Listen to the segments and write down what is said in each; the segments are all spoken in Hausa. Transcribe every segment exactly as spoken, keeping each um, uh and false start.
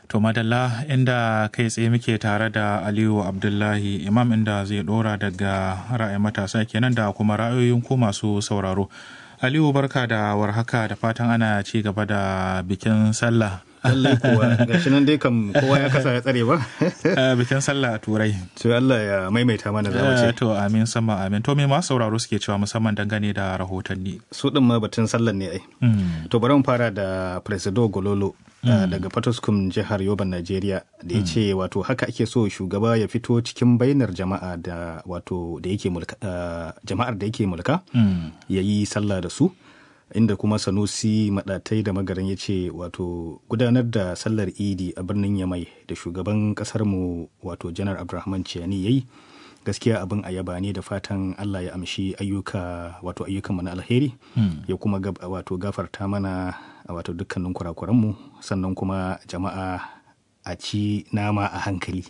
To madalla inda kai tsaye muke tare da Aliyu Abdullahi Imam inda zai dora daga ra'ayin matasa kenan da kuma ra'ayoyin ku masu sauraro. Aliyu barka da warhaka da fatan ana ci gaba da bikin sallah. Lallai kuwa gashi nan dai kam kowa ya kasa ya tsare ba. Bikin sallah a Turai. To Allah ya maimaita mana za mu ce. To amin sama amin. To me masu sauraro suke cewa musamman dangane da rahotanni. Su din ma batun sallan ne ai. To bari mu fara da Presido Gololo. Uh, daga Fataskum jihar Yoban Najeriya da ya ce wato haka ake so shugaba ya fito cikin bainar jama'a da wato da yake mulka uh, jama'ar da yake mulka mm. ya yi sallah da su, inda kuma Sanusi Madatai da Magaran ya ce wato gudanar da sallar Idi a birnin Yamai da shugaban kasar mu wato Janar Abdurrahman Ciyani yayi gaskiya abin a yaba ne da fatan Allah ya amshi ayyuka wato ayyukan mu na alheri mm. ya kuma gab, wato gafarta mana wato dukkanin kurakuranmu sannan kuma jama'a a ci nama a hankali.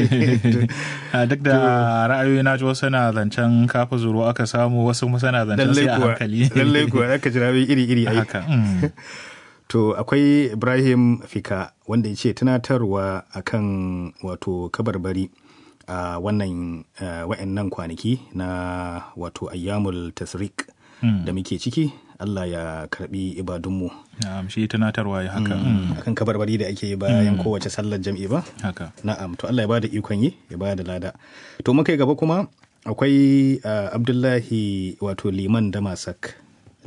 Duk da ra'ayoyi na ji wasu na zancen kafa zuru aka samu wasu kuma sana zancen sai a hankali. Lallai kuwa aka ji ra'ayoyi iri-iri ai. Haka. To akwai Ibrahim Fika wanda ya ce tunatarwa akan wato kabarbari a wannan wa'annan kwanaki na wato ayyamul tasrik da muke ciki. Allah ya karbi ibadunmu. Na'am, shi tunatarwa ya haka. Mm. Akan kabarbari da ake yi bayan mm. kowace sallar jam'i ba? Haka. Na'am, to Allah ya bada ikon yi, ya bada lada. To muka yi gaba kuma akwai uh, Abdullahi wato Liman Damasak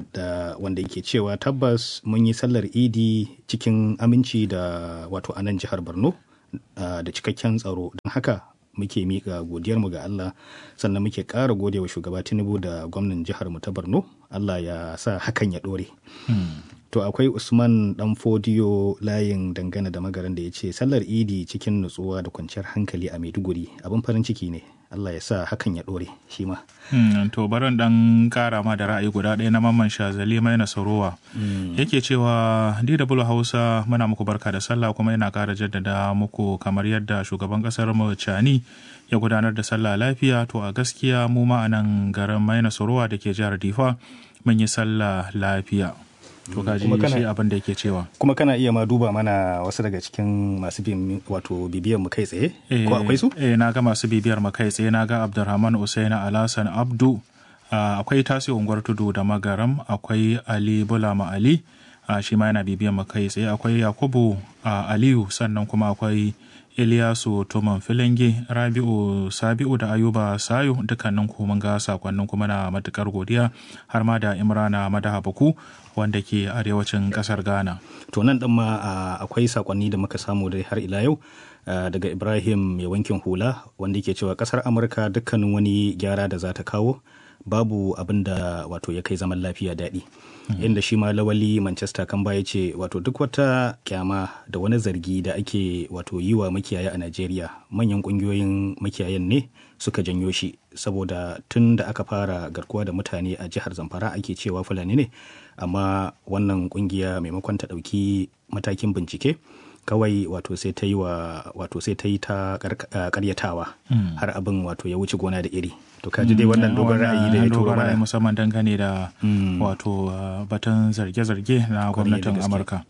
da wanda yake cewa tabbas mun yi sallar Idi cikin aminci da wato anan jihar Borno uh, da cikakken tsaro. Don haka muke miƙa godiyarmu ga Allah sannan muke ƙara godewa shugaba Tinubu da gwamnan jihar mu ta Borno. Allah ya sa hakan ya ɗore. Hmm. To akwai Usman Dan Fodiyo layin dangane da Magaran da ya ce sallar Idi cikin nutsuwa da kwanciyar hankali a Maiduguri abin farin ciki ne. Allah ya sa hakan ya ɗore shi ma. Hmm, to barin dan kara ma da ra'ayi guda ɗaya na Mamman Shazali mai Nasarowa. Hmm. Yake cewa D W Hausa muna muku barka da sallah kuma yana ƙara jaddada muku kamar yadda shugaban ƙasar mu Chani ya gudanar da sallah lafiya. To a gaskiya mu ma a nan garin mai Nasarowa da ke jihar Difa mun yi sallah lafiya. To kaji shi abin da yake cewa. Kuma kana iya ma duba mana wasu daga cikin masu wato bibiyar mu kai tsaye ko akwai su? Eh na ga masu bibiyar mu kai tsaye, na ga Abdurrahman Usaina Alasan Abdu, uh, akwai Tasi Ungwar Tudu da Magaram, akwai Ali Bulama Ali, uh, shi ma yana bibiyar mu kai tsaye, akwai Yakubu uh, Aliyu, sannan kuma akwai Iliyasu Tuman Filange, Rabi'u Sabi'u da Ayuba Sayo, dukkanin ku mun ga sakonnin kuma na matukar godiya, har ma da Imrana Madahabaku wanda ke arewacin kasar Ghana. To nan din ma akwai sakonni da muka samu dai har ila yau daga Ibrahim mai wankin hula wanda yake cewa kasar Amurka dukkanin wani gyara da za ta kawo babu abin da wato ya kai zaman lafiya daɗi. Mm-hmm. Inda shi ma Lawali Manchester kan baya ce wato duk wata kyama da wani zargi da ake wato yi wa makiyaya a Najeriya manyan ƙungiyoyin makiyayan ne suka janyo shi, saboda tun da aka fara garkuwa da mutane a jihar Zamfara ake cewa Fulani ne, amma wannan ƙungiya maimakon ta ɗauki matakin bincike kawai wato sai ta yi wa wato sai ta yi ta karyatawa mm. har abin wato ya wuce gona da iri. To kaji dai wannan dogon ra'ayi da ya turo mana musamman dangane da mm. wato uh, batun zarge-zarge na gwamnatin Amurka.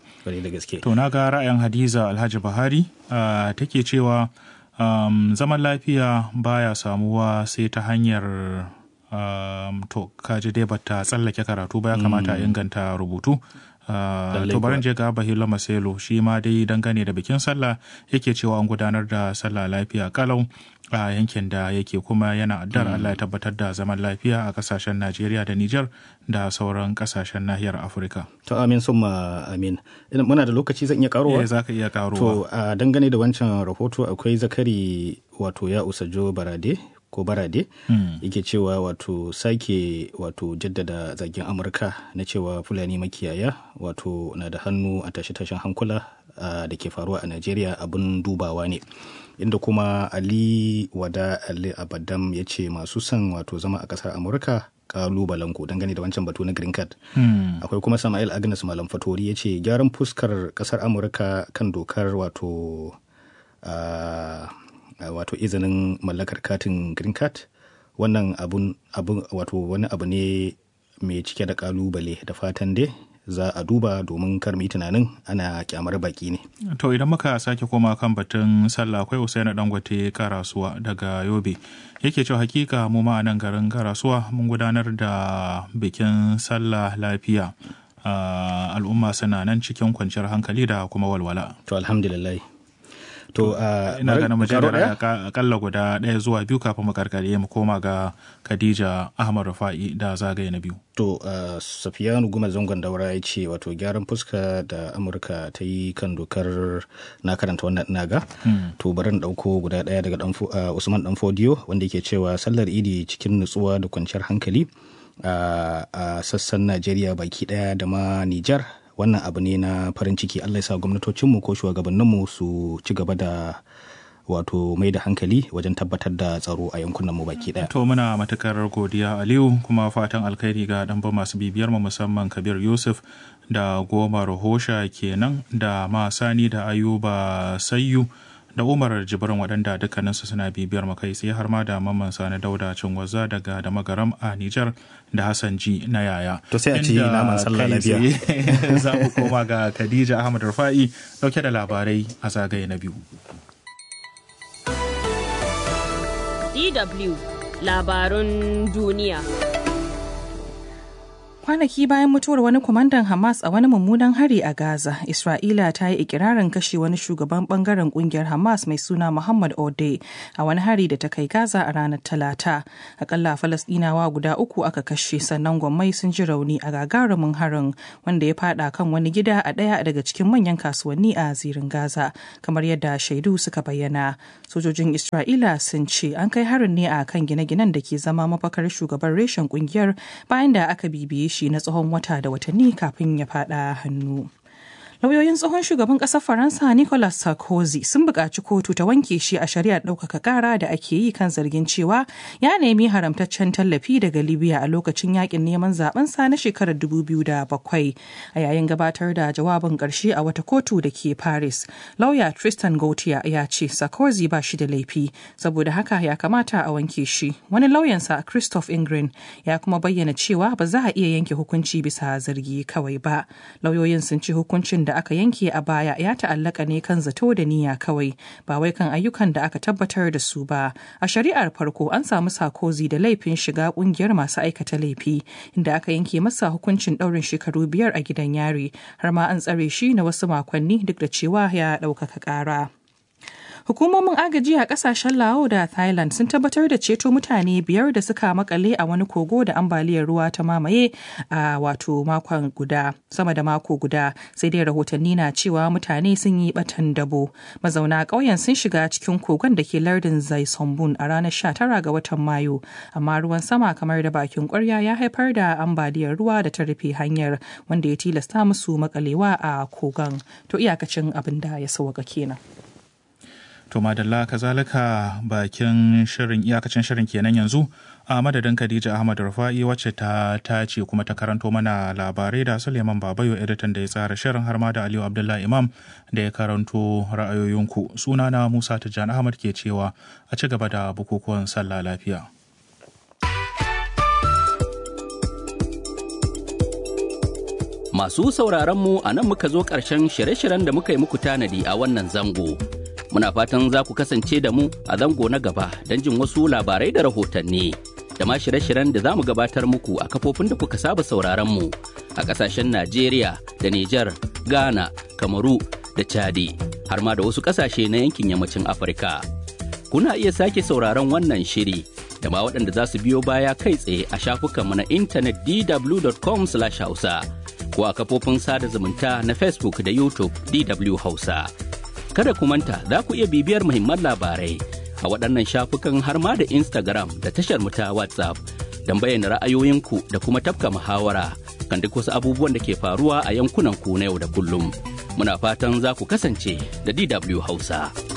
To na ga ra'ayin Hadiza Alhaji Buhari uh, take cewa um, zaman lafiya baya samuwa sai ta hanyar um, to kaji dai bata tsallake karatu ba, ya kamata mm. inganta rubutu. Uh, to barin je ga Bahila Maselo, shi ma dai dangane da bikin sallah yake cewa an gudanar da sallah lafiya kalau a yankin da yake, kuma yana addar mm. Allah ya tabbatar da zaman lafiya a kasashen Najeriya da Nijar da sauran kasashen nahiyar Afirka. To amin summa amin. Muna da lokaci zan iya karowa? Eh zaka iya karowa. To uh, dangane da wancan rahoto akwai Zakari wato ya Usajo Barade ko Barade hmm. yake cewa wato sake wato jaddada zargin Amurka na cewa Fulani makiyaya wato na da hannu a tashe-tashen hankula uh, da ke faruwa a Najeriya abin dubawa ne. Inda kuma Ali Wada Ali Abadam ya ce masu son wato zama a kasar Amurka kalubalen ku dangane da wancan batu na green card. Hmm. Akwai kuma Sama'il Agnes Malam Fatori ya ce gyaran fuskar kasar Amurka kan dokar wato uh, wato izinin mallakar katin green card wannan abun abun wato wani abu ne mai cike da kalubale, da fatan dai za a duba domin kar mu yi tunanin ana kyamar baki ne. To idan muka sake koma kan batun sallah, akwai Usaini Dangote Karasuwa daga Yobe yake cewa hakika mu ma a nan garin Karasuwa mun gudanar da bikin sallah lafiya. Uh, al'umma suna nan cikin kwanciyar hankali da kuma walwala. To alhamdulillah. To uh, ina ganin mu jira akalla guda ɗaya zuwa biyu kafin mu karkare mu koma ga Khadija Ahmad Rufa'i da zagaye na biyu. To uh, Safiyanu Guma Zangon Daura ya ce wato gyaran fuska da Amurka ta yi kan dokar na karanta wannan ina ga. Hmm. To bari na ɗauko guda ɗaya daga uh, Usman Danfodiyo wanda yake cewa sallar Idi cikin nutsuwa da kwanciyar hankali a uh, sassan Najeriya baki daya da ma Nijar, wannan abu ne na farin ciki. Allah ya sa gwamnatocinmu ko shugabanninmu su ci gaba da wato mai da hankali wajen tabbatar da tsaro a yankunanmu baki daya. To muna matukar godiya Aliyu, kuma fatan alkhairi ga ɗanban masu bibiyar mu musamman Kabir Yusuf da Goma Rohosha kenan da Masani da Ayuba Sayyu da Umar Jibrin waɗanda dukkaninsu suna bibiyar mu kai tsaye, har ma da Mamman Sani Dauda Cinwaza daga da Magaram a Nijar da Hassan Ji na Yaya. To sai a ci naman sallah lafiya. Za mu koma ga Khadija Ahmad Rufa'i dauke da labarai a zagaye na biyu. D W Labarun duniya. Kwanaki bayan mutuwar wani kwamandan Hamas a wani mummunan hari a Gaza, Isra'ila ta yi ikirarin kashe wani shugaban bangaren kungiyar Hamas mai suna Muhammad Ode a wani hari da ta kai Gaza a ranar Talata. Akalla Falasɗinawa guda uku aka kashe, sannan gwammai sun ji rauni a gagarumin harin wanda ya fada kan wani gida a ɗaya daga cikin manyan kasuwanni a zirin Gaza, kamar yadda shaidu suka bayyana. Sojojin Isra'ila sun ce an kai harin ne a kan gine-ginen da ke zama mafakar shugaban reshen kungiyar bayan da aka bibiye shi na tsawon wata da watanni kafin ya fada hannu. Lauyoyin tsohon shugaban ƙasar Faransa Nicolas Sarkozy sun buƙaci kotu ta wanke shi a shari'ar ɗaukaka ƙara da ake yi kan zargin cewa ya nemi haramtaccen tallafi daga Libya a lokacin yakin neman zabensa na shekarar dubu biyu da bakwai. A yayin gabatar da jawabin ƙarshe a wata kotu da ke Paris, lauya Tristan Gauthier ya ce Sarkozy ba shi da laifi, saboda haka ya kamata a wanke shi. Wani lauyansa Christophe Ingrin ya kuma bayyana cewa ba za a iya yanke hukunci bisa zargi kawai ba. Lauyoyin sun ce hukuncin da da aka yanke a baya ya ta'allaka ne kan zato da niyya kawai, ba wai kan ayyukan da aka tabbatar da su ba. A shari'ar farko an samu Sarkozy da laifin shiga kungiyar masu aikata laifi, inda aka yanke masa hukuncin ɗaurin shekaru biyar a gidan yari, har ma an tsare shi na wasu makonni duk da cewa ya ɗaukaka ƙara. Hukumomin agaji a kasashen Laos da Thailand sun tabbatar da ceto mutane biyar da suka makale a wani kogo da ambaliyar ruwa ta mamaye a wato makon guda, sama da mako guda, sai dai rahotanni na cewa mutane sun yi batan dabo. Mazauna ƙauyen sun shiga cikin kogon da ke lardin Zai Sombun a ranar sha tara ga watan Mayu, amma ruwan sama kamar da bakin ƙwarya ya haifar da ambaliyar ruwa da ta rufe hanyar, wanda ya tilasta musu makalewa a kogon. To iyakacin abin da ya sauka kenan. To madalla, kazalika bakin shirin iyakacin shirin kenan yanzu, a madadin Khadija Ahmad Rufa'i wacce ta tace kuma ta karanto mana labarai, da Suleiman Babayo editan da ya tsara shirin, har ma da Aliyu Abdullahi Imam da ya karanto ra'ayoyinku. Sunana Musa Tijjani Ahmad ke cewa a ci gaba da bukukuwan sallah lafiya. Masu sauraron mu a nan muka zo ƙarshen shirye-shiryen da muka yi muku tanadi a wannan zango. Muna fatan za ku kasance da mu a zango na gaba don jin wasu labarai da rahotanni da ma shirye-shiryen da za mu gabatar muku a kafofin da kuka saba sauraron mu a ƙasashen Najeriya da Nijar, Ghana, Kamaru da Chadi, har ma da wasu ƙasashe na yankin yammacin Afirka. Kuna iya sake sauraron wannan shiri da ma waɗanda za su biyo baya kai tsaye a shafukanmu na intanet d w dot com slash hausa ko a kafofin sada zumunta na Facebook da YouTube D W Hausa. Kada ku manta za ku iya bibiyar muhimman labarai a waɗannan shafukan har ma da Instagram da tashar mu ta WhatsApp don bayyana ra'ayoyinku da kuma tafka muhawara kan duk wasu abubuwan da ke faruwa a yankunan ku na yau da kullum. Muna fatan za ku kasance da D W Hausa.